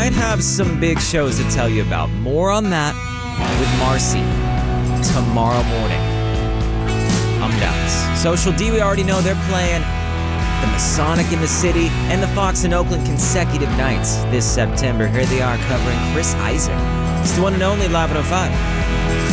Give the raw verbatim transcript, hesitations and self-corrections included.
might have some big shows to tell you about. More on that with Marcy tomorrow morning. I'm Dallas. Social D, we already know they're playing the Masonic in the City and the Fox in Oakland consecutive nights this September. Here they are covering Chris Isaak. It's the one and only Live one oh five.